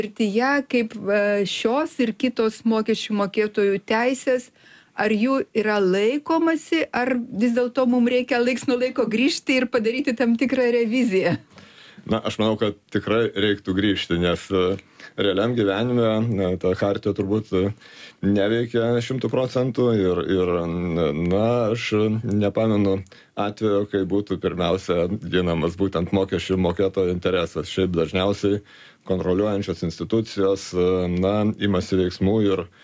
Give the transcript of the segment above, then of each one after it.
Pirtyje, kaip šios ir kitos mokesčių mokėtojų teisės, ar jų yra laikomasi, ar vis dėlto mums reikia laiks nuo laiko grįžti ir padaryti tam tikrą reviziją? Na, aš manau, kad tikrai reiktų grįžti, nes realiam gyvenime ta chartija turbūt neveikia 100% ir na, aš nepamenu atveju, kai būtų pirmiausia ginamas būtent mokesčių mokėtojo interesas. Šiaip dažniausiai kontroliuojančios institucijos, na, imasi veiksmų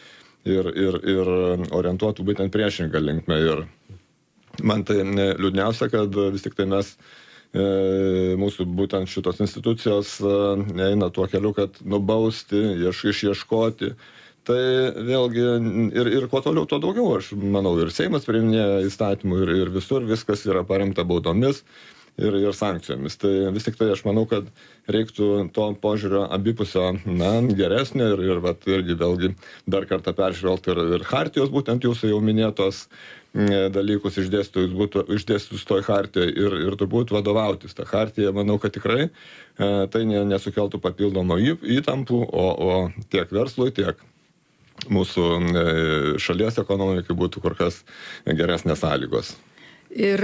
ir orientuotų būtent priešingą linkmę. Ir man tai liūdniausia, kad vis tik tai mes mūsų būtent šitos institucijos eina tuo keliu, kad nubausti, išieškoti. Tai vėlgi ir kuo toliau, tuo daugiau, aš manau, ir Seimas priiminėja įstatymų ir visur viskas yra paremta baudomis ir sankcijomis. Tai vis tik tai aš manau, kad reiktų to požiūrio abipusio, na, geresnio ir vat irgi vėlgi dar kartą peržvelgti ir chartijos būtent jūsų jau minėtos dalykus išdėstytus toj chartijoje ir turbūt vadovautis tą chartiją. Manau, kad tikrai tai nesukeltų papildomų įtampų, o tiek verslui, tiek mūsų šalies ekonomikai būtų kur kas geresnės sąlygos. Ir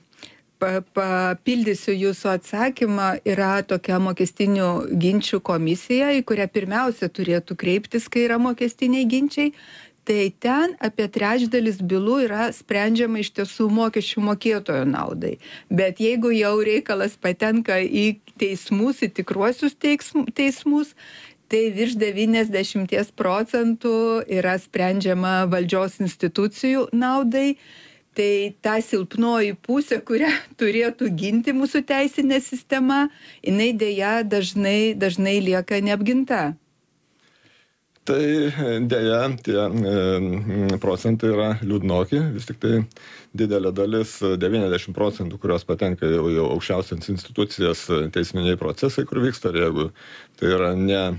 papildysiu jūsų atsakymą, yra tokia mokestinių ginčių komisija, į kurią pirmiausia turėtų kreiptis, kai yra mokestiniai ginčiai. Tai ten apie trečdalis bylų yra sprendžiama iš tiesų mokesčių mokėtojo naudai. Bet jeigu jau reikalas patenka į teismus, į tikruosius teismus, tai virš 90% yra sprendžiama valdžios institucijų naudai. Tai ta silpnoji pusė, kurią turėtų ginti mūsų teisinė sistema, jinai dėja dažnai lieka neapginta. Tai dėja, tie procentai yra liūdnoki, vis tik tai didelė dalis, 90%, kurios patenka jau aukščiausias institucijas teisminiai procesai, kur vyksta, ir jeigu tai yra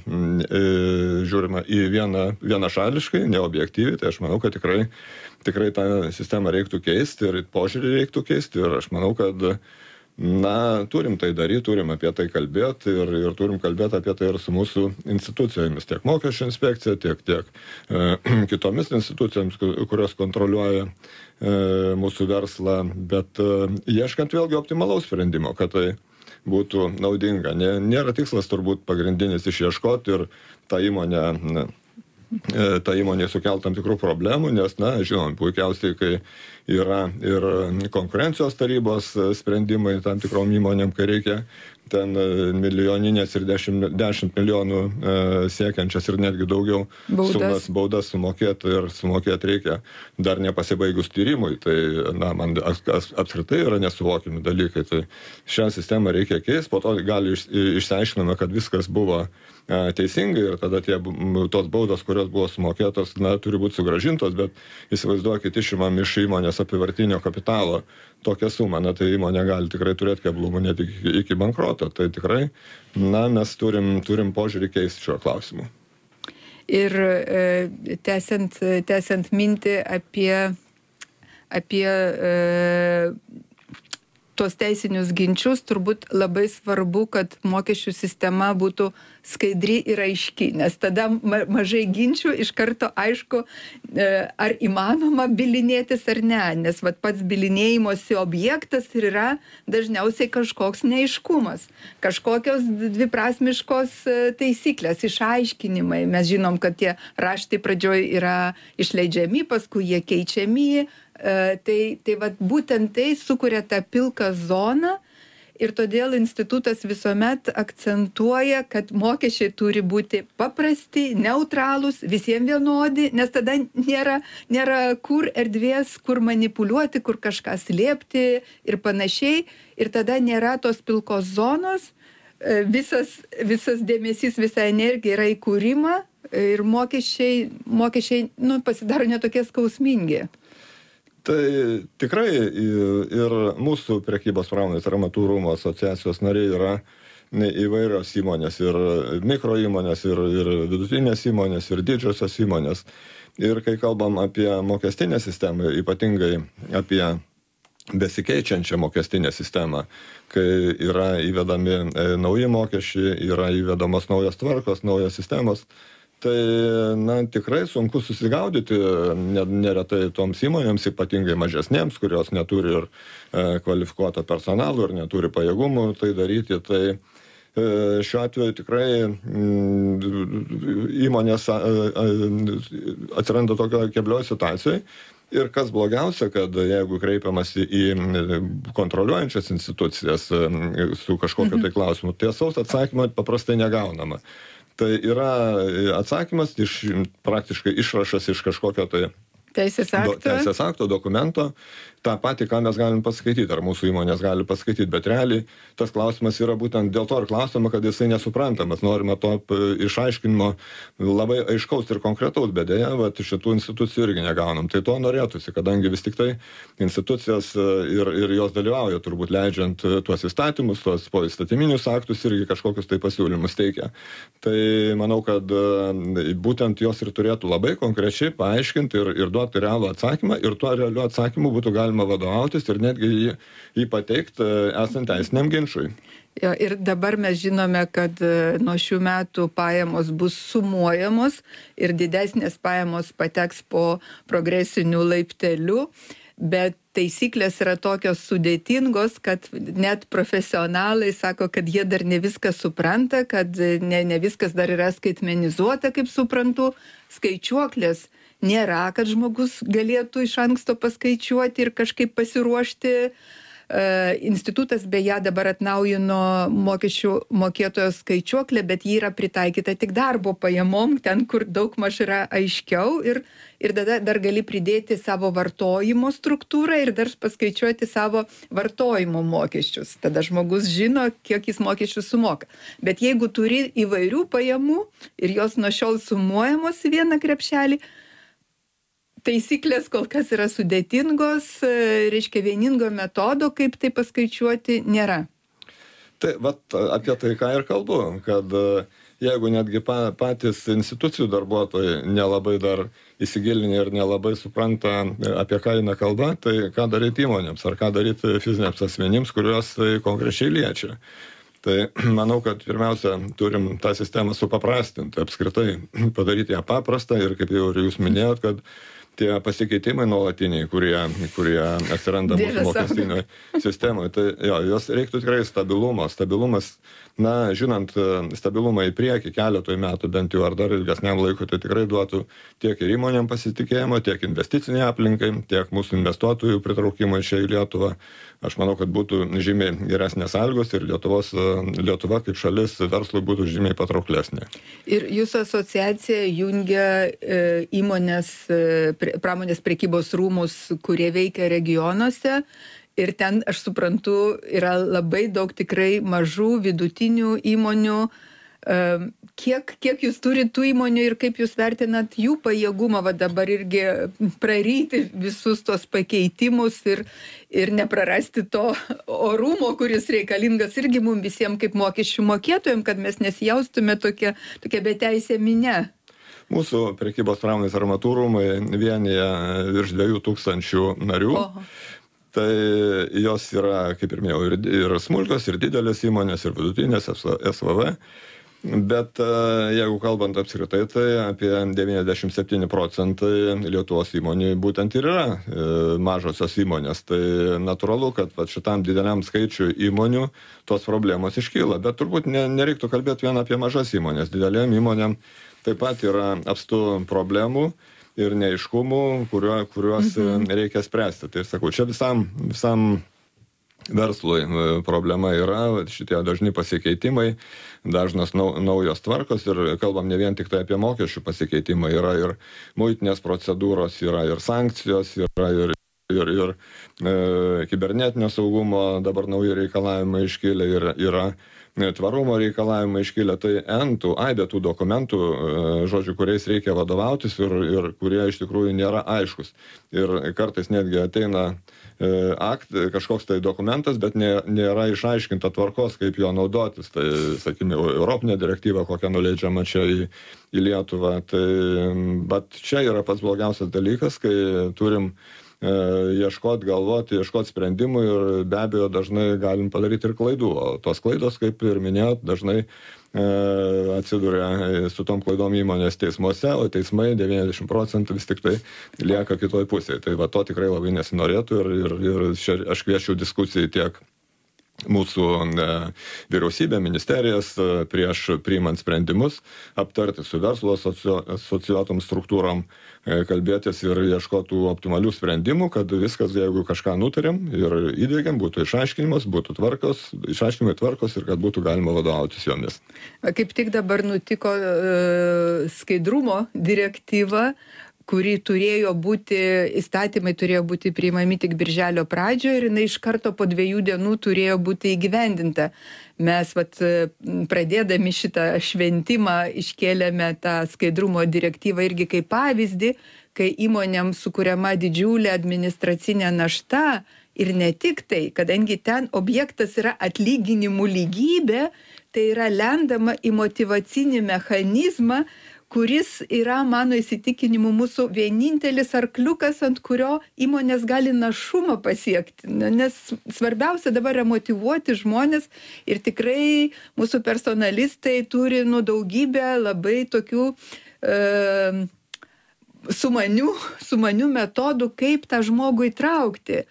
žiūrima į vienašališkai, neobjektyviai, tai aš manau, kad tikrai tą sistemą reiktų keisti ir požiūrį reiktų keisti ir aš manau, kad na, turim tai daryti, turim apie tai kalbėti ir turim kalbėti apie tai ir su mūsų institucijomis, tiek mokesčių inspekcija, tiek kitomis institucijomis, kurios kontroliuoja mūsų verslą, bet ieškant vėlgi optimalaus sprendimo, kad tai būtų naudinga. Nėra tikslas turbūt pagrindinis išieškoti ir tą įmonė sukelt tam tikrų problemų, nes, na, žinom, puikiausiai, kai yra ir konkurencijos tarybos sprendimai tam tikrom įmonėm, kai reikia ten milijoninės ir 10 milijonų siekiančias ir netgi daugiau baudas sumokėti ir sumokėti reikia dar nepasibaigus tyrimui. Tai, na, man apskritai yra nesuvokiami dalykai. Tai šią sistemą reikia keisti, po to gali išsiaiškinama, kad viskas buvo teisingai ir tada tos baudos, kurios buvo sumokėtos, na, turi būti sugrąžintos, bet įsivaizduokit, išimam iš įmonės apyvartinio kapitalo tokią sumą, na, tai įmonė gali tikrai turėti keblumų net iki bankroto. Tai tikrai, na, mes turim požiūrį keisti šiuo klausimu. Ir tęsiant mintį apie tos teisinius ginčius, turbūt labai svarbu, kad mokesčių sistema būtų skaidri ir aiški, nes tada mažai ginčių, iš karto aišku, ar įmanoma bylinėtis ar ne, nes pats bylinėjimosi objektas ir yra dažniausiai kažkoks neaiškumas, kažkokios dviprasmiškos taisyklės, išaiškinimai. Mes žinom, kad tie raštai pradžioj yra išleidžiami, paskui jie keičiami. Tai būtent tai sukuria tą pilką zoną ir todėl institutas visuomet akcentuoja, kad mokesčiai turi būti paprasti, neutralūs, visiems vienodi, nes tada nėra kur erdvės, kur manipuliuoti, kur kažką slėpti ir panašiai. Ir tada nėra tos pilkos zonos, visas dėmesys, visa energija yra įkūrima ir mokesčiai pasidaro netokie skausmingi. Tai tikrai ir mūsų prekybos pramonės ir amatų rūmų asociacijos nariai yra įvairios įmonės, ir mikro įmonės, ir vidutinės įmonės, ir didžiosios įmonės. Ir kai kalbam apie mokestinę sistemą, ypatingai apie besikeičiančią mokestinę sistemą, kai yra įvedami nauji mokesčiai, yra įvedamos naujos tvarkos, naujos sistemos. Tai tikrai sunku susigaudyti neretai toms įmonėms, ypatingai mažesnėms, kurios neturi ir kvalifikuoto personalo ir neturi pajėgumų tai daryti. Tai šiuo atveju tikrai įmonės atsiranda tokio keblioj situacijoj. Ir kas blogiausia, kad jeigu kreipiamasi į kontroliuojančias institucijas su kažkokiu tai klausimu, tiesaus atsakymo paprastai negaunama. Tai yra atsakymas praktiškai išrašas iš kažkokio tai teisės akto, dokumento, tą patį, ką mes galim paskaityti, ar mūsų įmonės gali paskaityti, bet realiai tas klausimas yra būtent dėl to ir klausima, kad jisai nesuprantamas, norima to išaiškinimo labai aiškaus ir konkretaus, bet dėja, šitų institucijų irgi negaunam. Tai to norėtųsi, kadangi vis tik tai institucijos ir jos dalyvauja, turbūt leidžiant tuos įstatymus, tuos poįstatyminius aktus irgi kažkokius tai pasiūlymus teikia. Tai manau, kad būtent jos ir turėtų labai konkrečiai paaiškinti ir duoti realų atsakymą, ir tuo realiu atsakymu būtų galima vadovautis ir netgi jį pateikti esant teisiniam ginčui. Jo, ir dabar mes žinome, kad nuo šių metų pajamos bus sumuojamos ir didesnės pajamos pateks po progresiniu laipteliu, bet taisyklės yra tokios sudėtingos, kad net profesionalai sako, kad jie dar ne viską supranta, kad ne viskas dar yra skaitmenizuota, kaip suprantu, skaičiuoklės nėra, kad žmogus galėtų iš anksto paskaičiuoti ir kažkaip pasiruošti. Institutas beje dabar atnaujino mokesčių mokėtojo skaičiuoklę, bet ji yra pritaikyta tik darbo pajamom, ten, kur daug maž yra aiškiau ir tada dar gali pridėti savo vartojimo struktūrą ir dar paskaičiuoti savo vartojimo mokesčius. Tada žmogus žino, kiek jis mokesčių sumoka. Bet jeigu turi įvairių pajamų ir jos nuo šiol sumuojamos į vieną krepšelį, taisyklės kol kas yra sudėtingos, reiškia vieningo metodo, kaip tai paskaičiuoti, nėra. Tai apie tai ką ir kalbu, kad jeigu netgi patys institucijų darbuotojai nelabai dar įsigilinę ir nelabai supranta, apie ką eina kalba, tai ką daryti įmonėms, ar ką daryti fiziniams asmenims, kuriuos tai konkrečiai liečia. Tai manau, kad pirmiausia, turim tą sistemą supaprastinti, apskritai padaryti ją paprastą ir kaip jau ir jūs minėjot, kad tie pasikeitimai nuolatiniai, kurie atsiranda mūsų mokestinėje sistemoje, tai jos reiktų tikrai stabilumas, žinant stabilumą į priekį keletui metų bent jau ar dar ilgesniam laikui, tai tikrai duotų tiek ir įmonėm pasitikėjimo, tiek investiciniai aplinkai, tiek mūsų investuotojų pritraukimą čia į Lietuvą. Aš manau, kad būtų žymiai geresnės sąlygos ir Lietuva kaip šalis verslui būtų žymiai patrauklesnė. Ir jūsų asociacija jungia įmonės, pramonės prekybos rūmus, kurie veikia regionuose. Ir ten, aš suprantu, yra labai daug tikrai mažų, vidutinių įmonių. Kiek jūs turite tų įmonių ir kaip jūs vertinat jų pajėgumą dabar irgi praryti visus tos pakeitimus ir neprarasti to orumo, kuris reikalingas irgi mums visiems kaip mokesčių mokėtojams, kad mes nesijaustume tokia beteisė minia. Mūsų prekybos pramonės armatų rūmai vienyje virš 2000 narių. Oho. Tai jos yra, kaip ir minėjau, ir smulkios, ir didelės įmonės, ir vidutinės SVV. Bet jeigu kalbant apskritai, tai apie 97% Lietuvos įmonių būtent ir yra mažosios įmonės. Tai natūralu, kad šitam dideliam skaičiui įmonių tos problemos iškyla. Bet turbūt nereiktų kalbėti vien apie mažas įmonės. Didelėm įmonėm taip pat yra apstu problemų ir neaiškumų, kuriuos reikia spręsti. Tai sakau, čia visam verslui problema yra šitie dažni pasikeitimai, dažnas naujos tvarkos ir kalbam ne vien tik tai apie mokesčių pasikeitimą, yra ir muitinės procedūros, yra ir sankcijos, yra ir kibernetinio saugumo dabar nauji reikalavimai iškilę, yra tvarumo reikalavimai iškilę, tai aibė tų dokumentų, žodžiu, kuriais reikia vadovautis ir kurie iš tikrųjų nėra aiškus. Ir kartais netgi ateina kažkoks tai dokumentas, bet nėra išaiškinta tvarkos, kaip jo naudotis. Tai, sakykime, Europinė direktyva, kokia nuleidžiama čia į Lietuvą. Tai, bet čia yra pats blogiausias dalykas, kai turim ieškoti, galvoti, ieškoti sprendimų ir be abejo dažnai galim padaryti ir klaidų. O tos klaidos, kaip ir minėjot, dažnai atsiduria su tom klaidom įmonės teismuose, o teismai 90% vis tik tai lieka kitoj pusėje. Tai va to tikrai labai nesinorėtų ir čia aš kviečiu diskusijai tiek mūsų vyriausybė, ministerijas prieš priimant sprendimus, aptarti su verslo asociuotom struktūrom, kalbėtis ir ieškotų optimalių sprendimų, kad viskas, jeigu kažką nutarėm ir įdėgiam, būtų išaiškinimas, būtų tvarkos, išaiškinimai tvarkos ir kad būtų galima vadovautis jomis. Kaip tik dabar nutiko skaidrumo direktyva, kuri įstatymai turėjo būti priimami tik birželio pradžioje ir jinai iš karto po 2 dienų turėjo būti įgyvendinta. Mes pradėdami šitą šventimą iškėlėme tą skaidrumo direktyvą irgi kaip pavyzdį, kai įmonėms sukuriama didžiulė administracinė našta ir ne tik tai, kadangi ten objektas yra atlyginimų lygybė, tai yra lendama į motyvacinį mechanizmą, kuris yra, mano įsitikinimu, mūsų vienintelis arkliukas, ant kurio įmonės gali našumą pasiekti. Nes svarbiausia dabar yra motyvuoti žmonės ir tikrai mūsų personalistai turi daugybę labai tokių sumanių metodų, kaip tą žmogų įtraukti.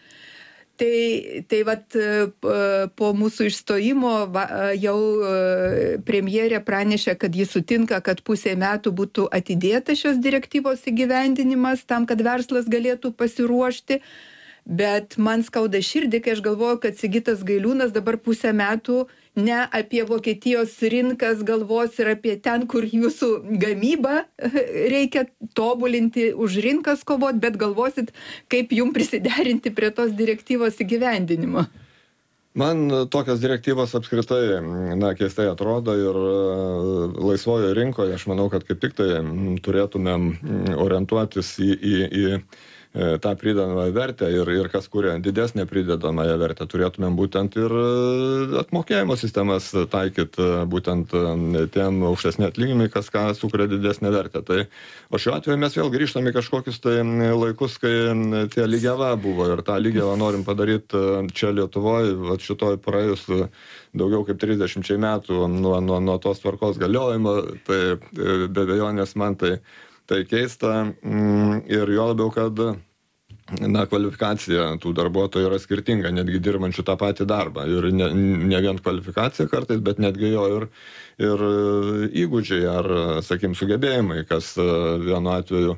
Tai po mūsų išstojimo jau premjerė pranešė, kad ji sutinka, kad 0,5 metų būtų atidėta šios direktyvos įgyvendinimas tam, kad verslas galėtų pasiruošti. Bet man skauda širdį, kai aš galvoju, kad Sigitas Gailiūnas dabar 0,5 metų ne apie Vokietijos rinkas galvos ir apie ten, kur jūsų gamybą reikia tobulinti, už rinkas kovot, bet galvosit, kaip jum prisiderinti prie tos direktyvos įgyvendinimo. Man tokios direktyvos apskritai, keistai atrodo ir laisvojo rinkoje, aš manau, kad kaip tik tai turėtumėm orientuotis į tą pridedamą vertę ir kas kuria didesnę pridedamąją vertę. Turėtumėm būtent ir apmokėjimo sistemas taikyti būtent tiem aukštesni atlyginimai, kas ką sukuria didesnę vertę. O šiuo atveju mes vėl grįžtame į kažkokius tai laikus, kai tie lygiava buvo ir tą lygiavą norim padaryti čia Lietuvoje, šitoj praėjus daugiau kaip 30 metų nuo tos tvarkos galiojimo, tai be abejonės man tai keista ir jo labiau, kad kvalifikacija tų darbuotojų yra skirtinga, netgi dirbančių tą patį darbą. Ir ne vien kvalifikacija kartais, bet netgi jo ir įgūdžiai ar, sugebėjimai, kas vienu atveju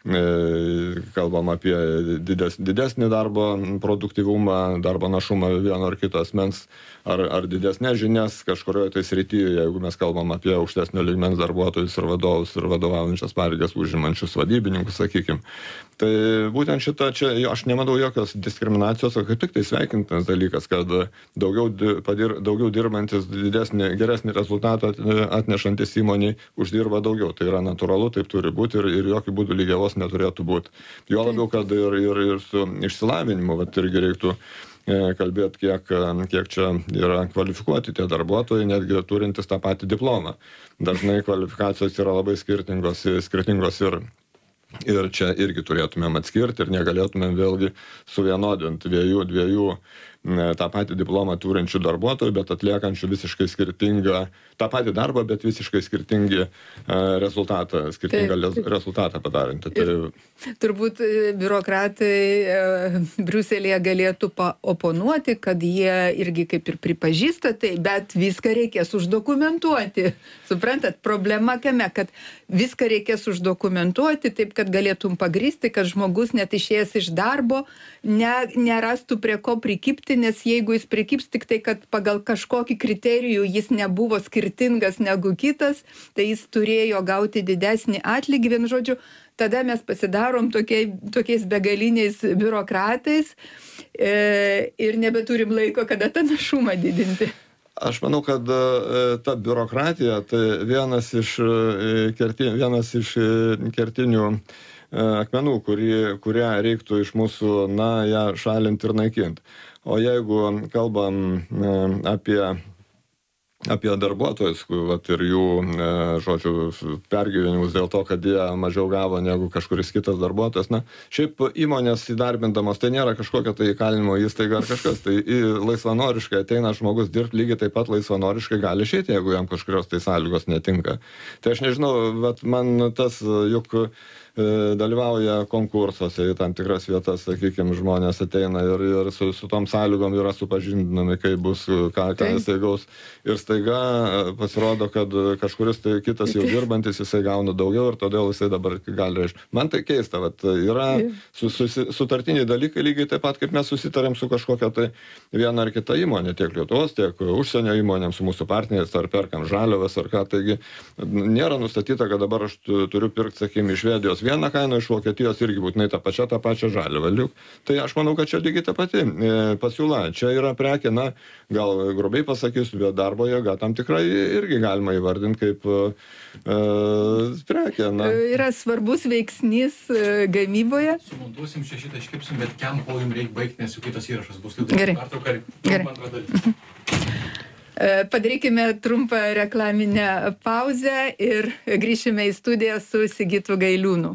kalbam apie didesnį darbo produktyvumą, darbo našumą vieno ar kito asmens, ar didesnės žinias kažkurioje tai srityje, jeigu mes kalbam apie aukštesnio lygmens darbuotojus ir vadovus ir vadovaujančias pareigas užimančius vadybininkus, sakykim. Tai būtent šitą čia, aš nematau jokios diskriminacijos, o kaip tik tai sveikintinas dalykas, kad daugiau dirbantis geresnį rezultatą atnešantis įmoniai uždirba daugiau. Tai yra natūralu, taip turi būti ir jokių būdų lygiavos neturėtų būti. Jo labiau, kad ir su išsilavinimu, irgi reiktų kalbėti, kiek čia yra kvalifikuoti tie darbuotojai, netgi turintis tą patį diplomą. Dažnai kvalifikacijos yra labai skirtingos ir čia irgi turėtumėm atskirti ir negalėtumėm vėlgi suvienodinti dviejų tą patį diplomą turinčių darbuotojų, bet atliekančių visiškai skirtingą, tą patį darbą, bet visiškai skirtingą rezultatą padarinti. Turbūt biurokratai Briuselėje galėtų paoponuoti, kad jie irgi kaip ir pripažįsta tai, bet viską reikės uždokumentuoti. Suprantat, problema kame, kad viską reikės uždokumentuoti taip, kad galėtum pagrįsti, kad žmogus net išėjęs iš darbo nerastų prie ko prikipti, nes jeigu jis prikips tik tai, kad pagal kažkokį kriterijų jis nebuvo skirtingas negu kitas, tai jis turėjo gauti didesnį atlygį. Vienu žodžiu, tada mes pasidarom tokiais begaliniais biurokratais ir nebeturim laiko, kada tą našumą didinti. Aš manau, kad ta biurokratija tai vienas iš kertinių akmenų, kurią reiktų iš mūsų, ją šalinti ir naikinti. O jeigu kalbam apie apie darbuotojus, vat, ir jų, žodžiu, pergyvenimus dėl to, kad jie mažiau gavo negu kažkuris kitas darbuotojas. Na, šiaip įmonės įdarbindamos, tai nėra kažkokia tai įkalinimo įstaiga ar kažkas, tai laisvanoriškai ateina žmogus dirbti, lygiai taip pat laisvanoriškai gali išeiti, jeigu jam kažkurios tai sąlygos netinka. Tai aš nežinau, bet man tas, juk dalyvauja konkursuose į tam tikras vietas, sakykime, žmonės ateina ir su tom sąlygom yra supažindinami, kaip bus, ką jisai gaus. Ir staiga pasirodo, kad kažkuris tai kitas jau dirbantis, jisai gauna daugiau ir todėl jisai dabar gali reišti. Man tai keista, vat, yra sutartiniai dalykai lygiai taip pat, kaip mes susitarėm su kažkokia tai viena ar kita įmonė, tiek Lietuvos, tiek užsienio įmonėm, su mūsų partneriais, ar perkam žaliavas, ar ką. Taigi nėra nustatyta, kad dabar aš turiu pirkti, sakykime, iš Švedijos vieną kainą, iš Vokietijos irgi būtinai tą pačią žaliavą. Tai aš manau, kad čia lygiai ta pati pasiūla. Čia yra prekė, na, gal grubiai pasakysiu, bet darbo jėga tam tikrai irgi galima įvardinti kaip prekė. Na. Yra svarbus veiksnys gamyboje. Sumontuosim šitą iškirpsim, bet kiam po jums reikia baigti, nes jau kitas įrašas bus. Gerai. Padarykime trumpą reklaminę pauzę ir grįšime į studiją su Sigitu Gailiūnu.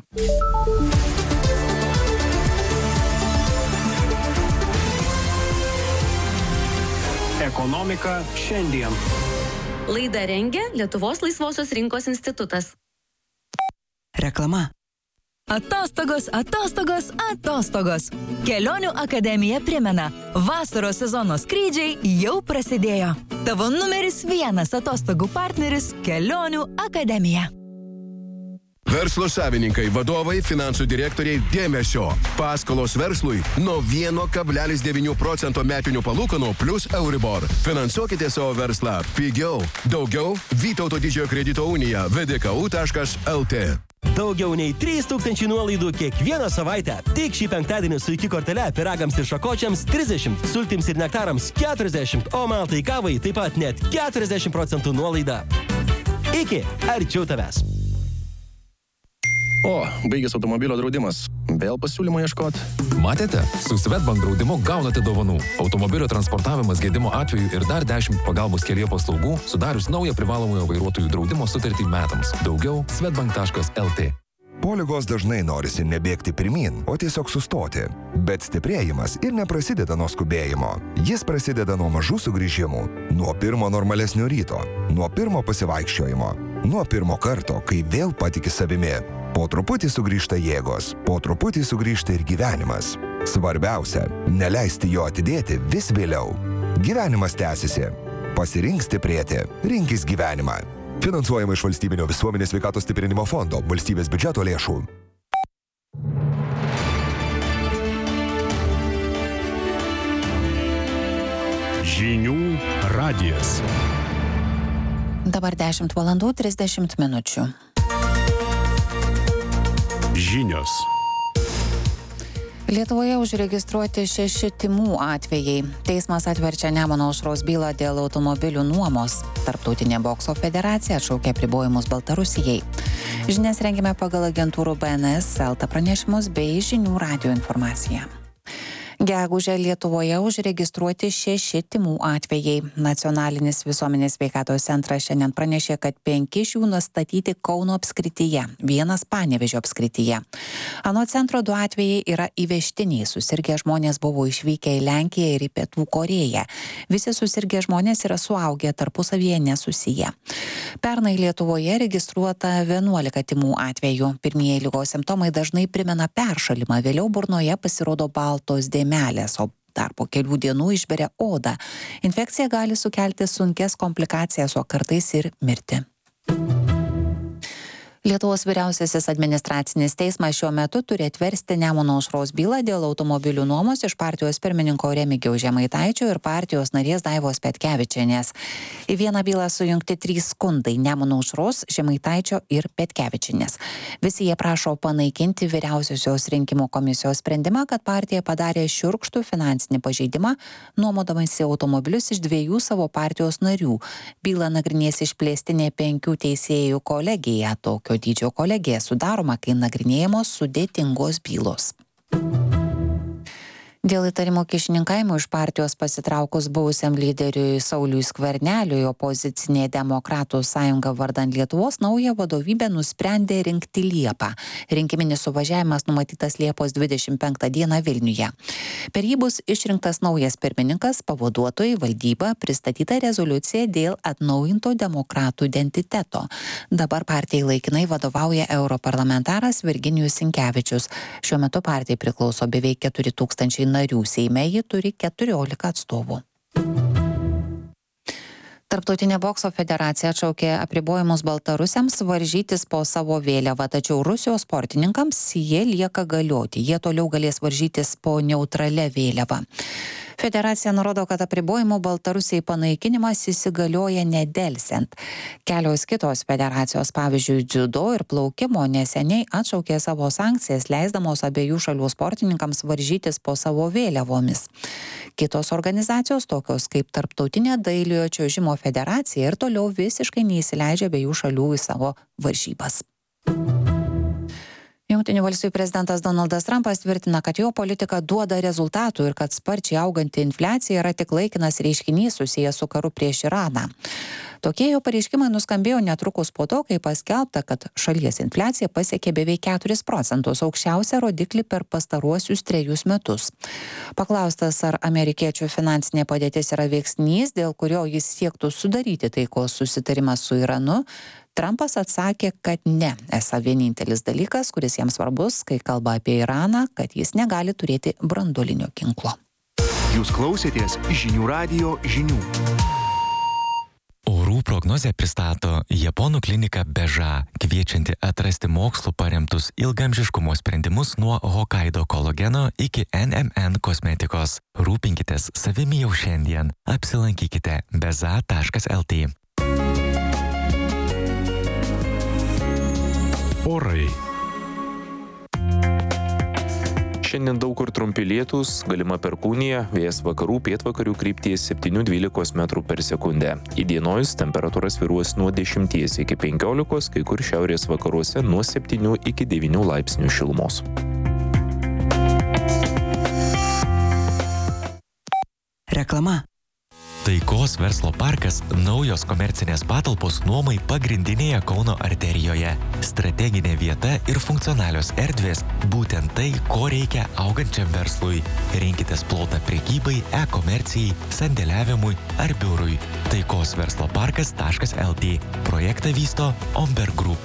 Ekonomika šiandien. Laidą rengia Lietuvos laisvosios rinkos institutas. Reklama. Atostogos, atostogos, atostogos. Kelionių akademija primena, vasaros sezono skrydžiai jau prasidėjo. Tavo numeris 1 atostogų partneris – Kelionių akademija. Verslo savininkai, vadovai, finansų direktoriai, dėmesio. Paskolos verslui nuo 1,9% metinių palūkanų plus Euribor. Finansuokite savo verslą pigiau. Daugiau Vytauto Didžiojo kredito unija vdku.lt. Daugiau nei 3000 nuolaidų kiekvieną savaitę. Tik šį penktadienį su iki kortele pyragams ir šakočiams 30, sultims ir nektarams 40, o maltai kavai taip pat net 40% nuolaida. Iki, arčiau tavęs. O, baigės automobilio draudimas. Vėl pasiūlymo ieškoti. Matėte? Su Swedbank draudimu gaunate dovanų. Automobilio transportavimas gedimo atveju ir dar 10 pagalbos kelyje paslaugų, sudarius naują privalomojo vairuotojų draudimo sutartį metams. Daugiau swedbank.lt. Po ligos dažnai norisi nebėgti pirmyn, o tiesiog sustoti. Bet stiprėjimas ir neprasideda nuo skubėjimo. Jis prasideda nuo mažų sugrįžimų. Nuo pirmo normalesnio ryto. Nuo pirmo pasivaikščiojimo. Nuo pirmo karto, kai vėl patiki savimi. Po truputį sugrįžta jėgos, po truputį sugrįžta ir gyvenimas. Svarbiausia – neleisti jo atidėti vis vėliau. Gyvenimas tęsiasi. Pasirink stiprėti. Rinkis gyvenimą. Finansuojama iš Valstybinio visuomenės sveikatos stiprinimo fondo, valstybės biudžeto lėšų. Žinių radijas. Dabar 10:30 minučių. Žinios. Lietuvoje užregistruoti 6 tymų atvejai. Teismas atverčia Nemuno aušros bylą dėl automobilių nuomos. Tarptautinė bokso federacija atšaukė apribojimus Baltarusijai. Žinias rengėme pagal agentūrų BNS, LT pranešimus bei Žinių radijo informaciją. Gegužę Lietuvoje užregistruoti 6 tymų atvejai. Nacionalinis visuomenės sveikatos centras šiandien pranešė, kad 5 iš jų nustatyti Kauno apskrityje, 1 Panevėžio apskrityje. Anot centro 2 atvejai yra įvežtiniai. Susirgę žmonės buvo išvykę į Lenkiją ir į Pietų Korėją. Visi susirgę žmonės yra suaugę, tarpusavyje nesusiję. Pernai Lietuvoje registruota 11 tymų atvejų. Pirmieji ligos simptomai dažnai primena peršalimą, vėliau burnoje pasirodo baltos dėmelės, o dar po kelių dienų išberia odą. Infekcija gali sukelti sunkias komplikacijas, o kartais ir mirtį. Lietuvos vyriausiasis administracinis teismas šiuo metu turi atversti Nemuno aušros bylą dėl automobilių nuomos iš partijos pirmininko Remigijaus Žemaitaičio ir partijos narės Daivos Petkevičienės. Į vieną bylą sujungti 3 skundai – Nemuno aušros, Žemaitaičio ir Petkevičienės. Visi jie prašo panaikinti vyriausiosios rinkimų komisijos sprendimą, kad partija padarė šiurkštų finansinį pažeidimą, nuomodamasi automobilius iš 2 savo partijos narių. Bylą nagrinės išplėstinė 5 teisėjų kolegija. Tokio dydžio kolegija sudaroma, kai nagrinėjamos sudėtingos bylos. Dėl įtarimo kyšininkavimo iš partijos pasitraukus buvusiam lyderiui Sauliui Skverneliui, opozicinė Demokratų sąjunga vardan Lietuvos naują vadovybę nusprendė rinkti Liepą. Rinkiminis suvažiavimas numatytas Liepos 25 dieną Vilniuje. Per jį bus išrinktas naujas pirmininkas, pavaduotojai, valdyba, pristatyta rezoliucija dėl atnaujinto demokratų identiteto. Dabar partijai laikinai vadovauja europarlamentaras Virginijus Sinkevičius. Šiuo metu partijai priklauso beveik 4000 narių, Seime ji turi 14 atstovų. Tarptautinė bokso federacija atšaukė apribojimus baltarusiams varžytis po savo vėliavą, tačiau Rusijos sportininkams jie lieka galioti. Jie toliau galės varžytis po neutralia vėliava. Federacija nurodo, kad apribojimų Baltarusijai panaikinimas įsigalioja nedelsiant. Kelios kitos federacijos, pavyzdžiui, dziudo ir plaukimo, neseniai atšaukė savo sankcijas, leisdamos abiejų šalių sportininkams varžytis po savo vėliavomis. Kitos organizacijos, tokios kaip Tarptautinė dailiojo čiuožimo federacija, ir toliau visiškai neįsileidžia abiejų šalių į savo varžybas. Jungtinių valstijų prezidentas Donaldas Trumpas tvirtina, kad jo politika duoda rezultatų ir kad sparčiai auganti infliacija yra tik laikinas reiškinys susijęs su karu prieš Iraną. Tokie jo pareiškimai nuskambėjo netrukus po to, kai paskelbta, kad šalies infliacija pasiekė beveik 4%, aukščiausią rodiklį per pastaruosius 3 metus. Paklaustas, ar amerikiečių finansinė padėtis yra veiksnys, dėl kurio jis siektų sudaryti taikos susitarimą su Iranu, Trumpas atsakė, kad ne, esą vienintelis dalykas, kuris jiems svarbus, kai kalba apie Iraną, kad jis negali turėti branduolinio ginklo. Jūs klausėtės Žinių radijo žinių. Orų prognozę pristato Japonų klinika Beža, kviečianti atrasti mokslu paremtus ilgamžiškumo sprendimus nuo Hokkaido kolageno iki NMN kosmetikos. Rūpinkitės savimi jau šiandien. Apsilankykite beza.lt. Orai. Šiandien daug kur trumpi lietūs, galima perkūnija, vėjas vakarų pietvakarių krypties 7–12 m/s. Įdienojus temperatūra svyruos nuo 10 iki 15, kai kur šiaurės vakaruose nuo 7 iki 9 laipsnių šilumos. Reklama. Taikos verslo parkas – naujos komercinės patalpos nuomai pagrindinėje Kauno arterijoje. Strateginė vieta ir funkcionalios erdvės – būtent tai, ko reikia augančiam verslui. Rinkitės plotą prekybai, e-komercijai, sandėliavimui ar biurui. taikosversloparkas.lt. Projektą vysto Omber Group.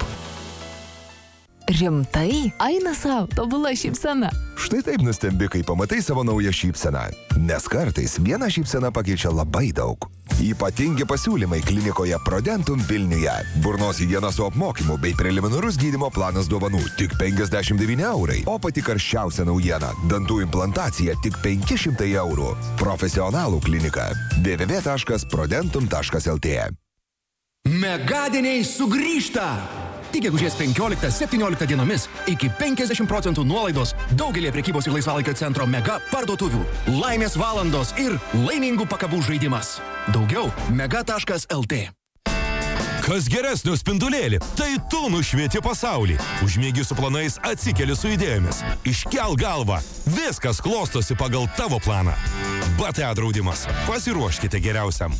Rimtai? Eina sau, tobula šypsena. Štai taip nustembi, kai pamatai savo naują šypseną. Nes kartais viena šypsena pakeičia labai daug. Ypatingi pasiūlymai klinikoje Prodentum Vilniuje. Burnos higiena su apmokymu bei preliminarus gydymo planas dovanų tik 59 €. O pati karščiausia naujiena – dantų implantacija tik 500 €. Profesionalų klinika. www.prodentum.lt. Megadieniai sugrįžta! Tik gegužės 15–17 dienomis iki 50% nuolaidos daugelį prekybos ir laisvalaikio centro mega parduotuvių. Laimės valandos ir laimingų pakabų žaidimas. Daugiau mega.lt. Kas geresnio spindulėlį, tai tu nušvieti pasaulį. Užmiegi su planais, atsikeli su idėjomis. Iškel galvą, viskas klostosi pagal tavo planą. BTA draudimas. Pasiruoškite geriausiam.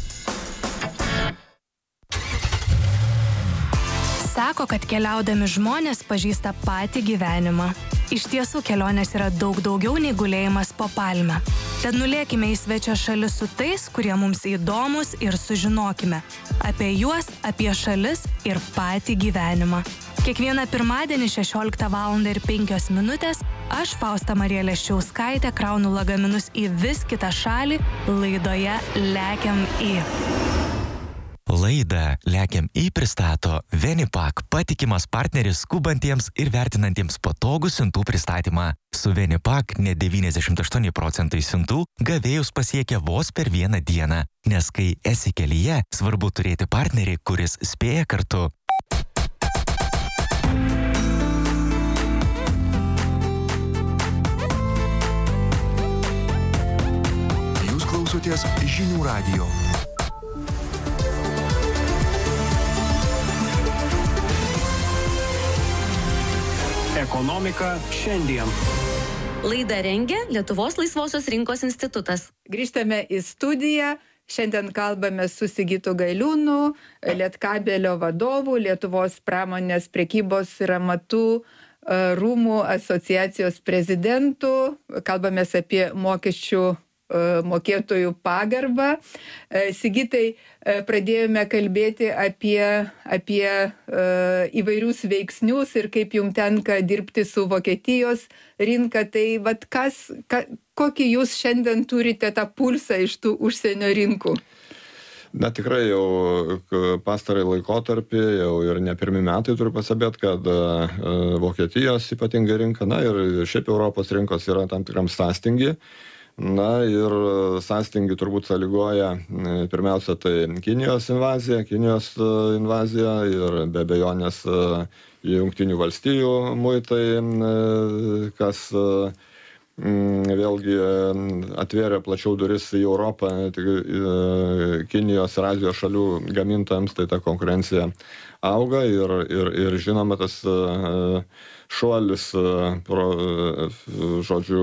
Sako, kad keliaudami žmonės pažįsta patį gyvenimą. Iš tiesų, kelionės yra daug daugiau nei gulėjimas po palme. Tad nulėkime į svečią šalis su tais, kurie mums įdomus, ir sužinokime apie juos, apie šalis ir patį gyvenimą. Kiekvieną pirmadienį 16:05 aš, Fausta Marija Leščiauskaitė, kraunu lagaminus į vis kitą šalį laidoje Lekiam į. Laidą Lekiam į pristato Venipak, patikimas partneris skubantiems ir vertinantiems patogų siuntų pristatymą. Su Venipak net 98% siuntų gavėjus pasiekia vos per vieną dieną, nes kai esi kelyje, svarbu turėti partnerį, kuris spėja kartu. Jūs klausotės Žinių radijo. Ekonomika šiandien. Laidą rengia Lietuvos laisvosios rinkos institutas. Grįžtame į studiją. Šiandien kalbame su Sigitu Gailiūnu, Lietkabelio vadovu, Lietuvos pramonės prekybos ir amatų rūmų asociacijos prezidentu. Kalbamės apie mokesčių mokėtojų pagarbą. Sigitai, pradėjome kalbėti apie įvairius veiksnius ir kaip jums tenka dirbti su Vokietijos rinka. Tai vat kokį jūs šiandien turite tą pulsą iš tų užsienio rinkų? Na tikrai jau pastarąjį laikotarpį, jau ir ne pirmi metai turiu pasabėti, kad Vokietijos ypatingai rinka, na ir šiaip Europos rinkos yra tam tikram sąstingi. Na ir sąstingį turbūt sąlygoja pirmiausia tai Kinijos invazija ir be abejonės Jungtinių valstijų muitai, kas vėlgi atvėrė plačiau duris į Europą, Kinijos ir Azijos šalių gamintojams, tai ta konkurencija auga ir žinoma tas šuolis, žodžiu,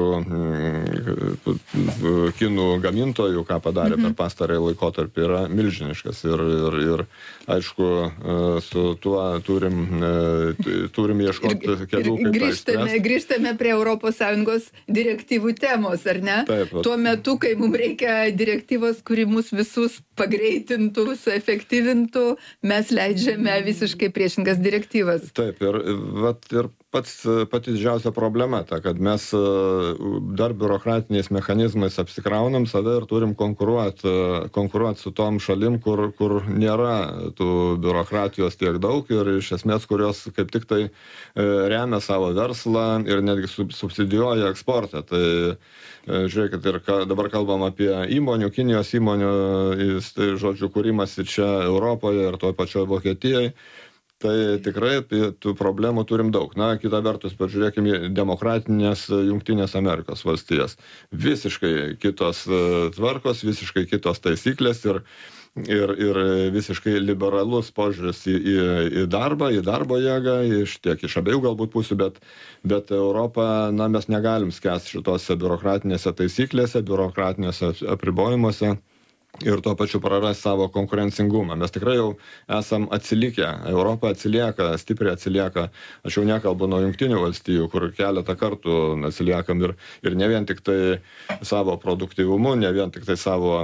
kinų gamintojų, ką padarė per pastarąjį laikotarpį, yra milžiniškas. Ir aišku, su tuo turim ieškoti kelių, kaip tai išspręsti. Grįžtame prie ES direktyvų temos, ar ne? Taip. Tuo metu, kai mums reikia direktyvos, kuri mus visus pagreitintų, suefektyvintų, mes leidžiame visiškai priešingas direktyvas. Taip, ir pati didžiausia problema ta, kad mes dar biurokratiniais mechanizmais apsikraunam save ir turim konkuruoti su tom šalim, kur nėra tų biurokratijos tiek daug ir iš esmės, kurios kaip tik tai remia savo verslą ir netgi subsidijuoja eksportą. Tai žiūrėkit, ir dabar kalbam apie įmonių, Kinijos įmonių, žodžiu, kūrimasi čia Europoje ir toj pačioj Vokietijoje. Tai tikrai tų problemų turim daug. Na, kita vertus, pažiūrėkime demokratinės Jungtinės Amerikos valstijas. Visiškai kitos tvarkos, visiškai kitos taisyklės ir visiškai liberalus požiūris į darbą, į darbo jėgą, tiek iš abiejų galbūt pusių, bet Europą, na, mes negalim skęsti šitose biurokratinėse taisyklėse, biurokratinėse apribojimuose. Ir tuo pačiu praras savo konkurencingumą. Mes tikrai jau esam atsilikę. Europa atsilieka, stipriai atsilieka. Aš jau nekalbu nuo Jungtinių valstijų, kur keletą kartų atsiliekam ir ne vien tik tai savo produktyvumu, ne vien tik tai savo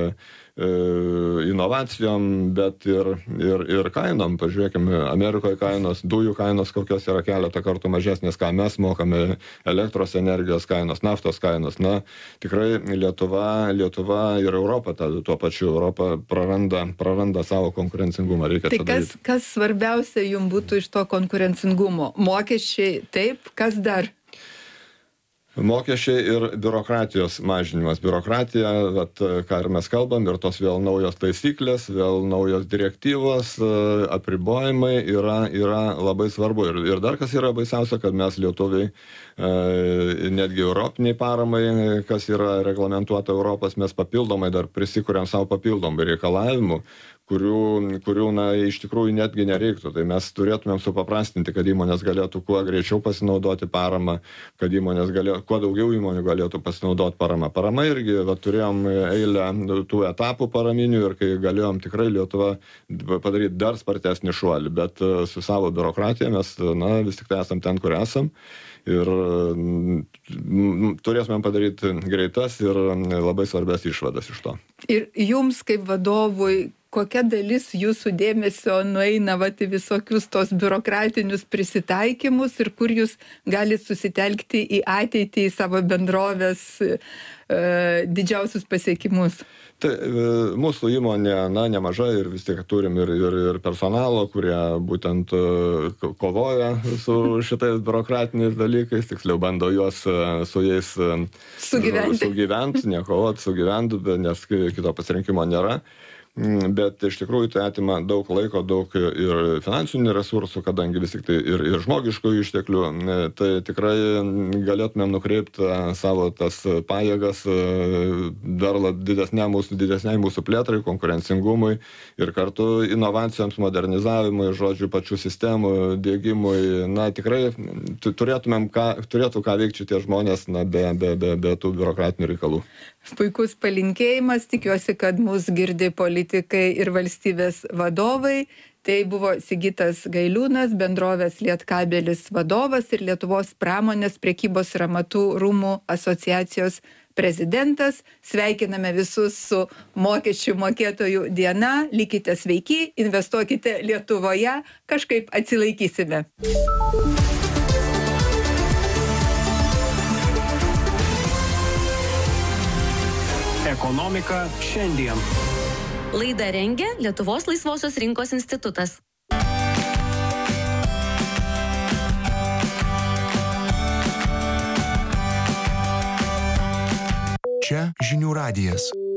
inovacijom, bet ir kainom. Pažiūrėkime, Amerikoje kainos, dujų kainos kokios yra keletą kartų mažesnės, ką mes mokame, elektros energijos kainos, naftos kainos. Na, tikrai Lietuva ir Europa, tuo pačiu Europa praranda savo konkurencingumą. Reikia tai kas svarbiausia jums būtų iš to konkurencingumo? Mokesčiai, taip, kas dar? Mokesčiai ir biurokratijos mažinimas. Biurokratija, ką ir mes kalbam, ir tos vėl naujos taisyklės, vėl naujos direktyvos, apribojimai yra labai svarbu. Ir dar kas yra baisiausia, kad mes lietuviai, netgi europiniai paramai, kas yra reglamentuota Europos, mes papildomai dar prisikuriam savo papildomai reikalavimų, kurių iš tikrųjų netgi nereiktų. Tai mes turėtumėm supaprastinti, kad įmonės galėtų kuo greičiau pasinaudoti paramą, kad kuo daugiau įmonių galėtų pasinaudoti paramą. Parama irgi, turėjom eilę tų etapų paraminių ir kai galėjom tikrai Lietuva padaryti dar spartesnį šuolį, bet su savo biurokratija mes vis tik tai esam ten, kur esam. Ir turėsime padaryti greitas ir labai svarbias išvadas iš to. Ir jums kaip vadovui, kokia dalis jūsų dėmesio nueina į visokius tos biurokratinius prisitaikymus ir kur jūs galite susitelkti į ateitį, į savo bendrovės didžiausius pasiekimus? Tai mūsų įmonė, nemaža ir vis tiek turim ir personalo, kurie būtent kovoja su šitais biurokratiniais dalykais, tiksliau bando juos su jais sugyventi, nekovoti, sugyventi, nes kito pasirinkimo nėra. bet iš tikrųjų tai atima daug laiko, daug ir finansinių resursų, kadangi vis tik tai ir žmogiškų išteklių, tai tikrai galėtumėm nukreipti savo tas pajėgas dar didesniai mūsų plėtrai, konkurencingumui ir kartu inovacijoms, modernizavimui, žodžiu, pačių sistemų dėgymui. Na, tikrai turėtų ką veikti tie žmonės, na, be tų biurokratinių reikalų. Puikus palinkėjimas, tikiuosi, kad mūsų girdi politikai ir valstybės vadovai. Tai buvo Sigitas Gailiūnas, bendrovės Lietkabelis vadovas ir Lietuvos pramonės prekybos ir amatų rūmų asociacijos prezidentas. Sveikiname visus su mokesčių mokėtojų diena. Likite sveiki, investuokite Lietuvoje, kažkaip atsilaikysime. Ekonomika šiandien. Laidą rengia Lietuvos laisvosios rinkos institutas. Čia Žinių radijas.